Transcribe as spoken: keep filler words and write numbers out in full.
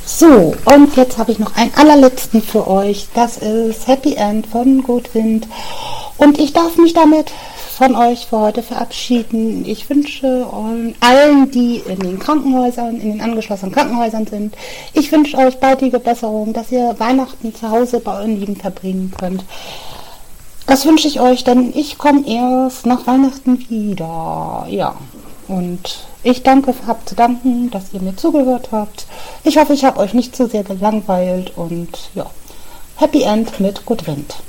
So, und jetzt habe ich noch einen allerletzten für euch. Das ist Happy End von Gutwind. Und ich darf mich damit von euch für heute verabschieden. Ich wünsche allen, die in den Krankenhäusern, in den angeschlossenen Krankenhäusern sind, ich wünsche euch baldige Besserung, dass ihr Weihnachten zu Hause bei euren Lieben verbringen könnt. Das wünsche ich euch, denn ich komme erst nach Weihnachten wieder. Ja, und ich danke, habt zu danken, dass ihr mir zugehört habt. Ich hoffe, ich habe euch nicht zu sehr gelangweilt und ja, Happy End mit Gutwind.